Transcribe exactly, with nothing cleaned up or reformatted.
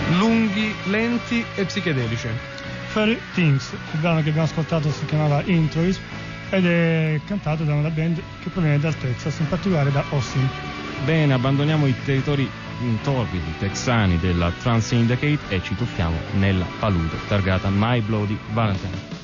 lunghi, lenti e psichedelici. Fairy Things, il brano che abbiamo ascoltato si chiamava Introism ed è cantato da una band che proviene dal Texas, in particolare da Austin. Bene, abbandoniamo i territori torridi texani della Trans Syndicate e ci tuffiamo nella palude targata My Bloody Valentine.